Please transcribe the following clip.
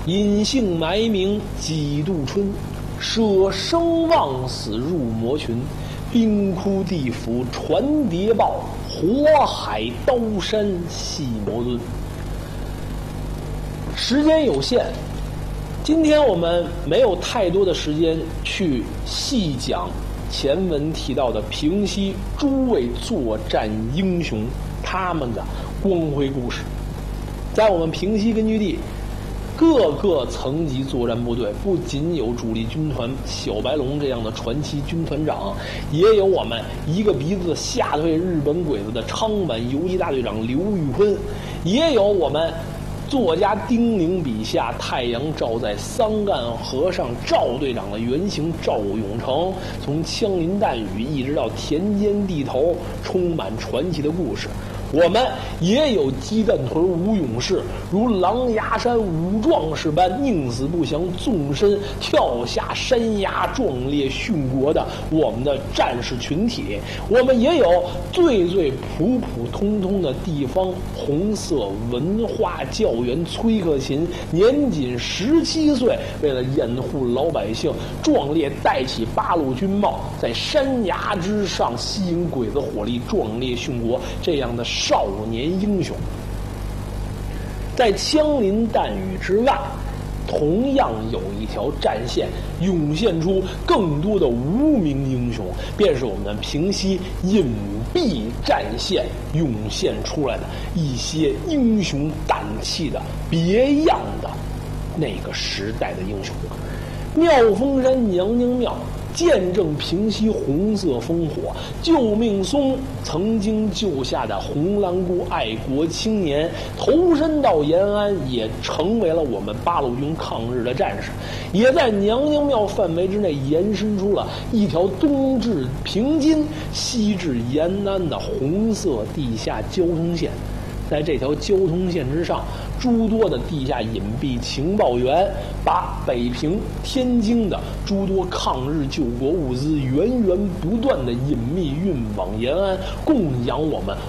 隐姓埋名几度春，舍生忘死入魔群。冰窟地府传谍报，火海刀山戏魔尊。时间有限，今天我们没有太多的时间去细讲前文提到的平西诸位作战英雄他们的光辉故事。在我们平西根据地，各个层级作战部队不仅有主力军团小白龙这样的传奇军团长，也有我们一个鼻子吓退日本鬼子的昌坂游击大队长刘玉坤，也有我们作家丁玲笔下太阳照在桑干河上赵队长的原型赵永成，从枪林弹雨一直到田间地头，充满传奇的故事。我们也有鸡蛋屯吴勇士，如狼牙山武壮士般宁死不降，纵身跳下山崖，壮烈殉国的我们的战士群体。我们也有最普普通通的地方红色文化教员崔克勤，年仅17岁，为了掩护老百姓，壮烈戴起八路军帽，在山崖之上吸引鬼子火力，壮烈殉国。这样的少年英雄，在枪林弹雨之外，同样有一条战线涌现出更多的无名英雄，便是我们的平西隐蔽战线涌现出来的一些英雄胆气的别样的那个时代的英雄。妙峰山娘娘庙见证平西红色烽火，救命松曾经救下的红蓝姑爱国青年投身到延安，也成为了我们八路军抗日的战士，也在娘娘庙范围之内延伸出了一条东至平津西至延安的红色地下交通线。在这条交通线之上，诸多的地下隐蔽情报员把北平、天津的诸多抗日救国物资源源不断的隐秘运往延安，供养我们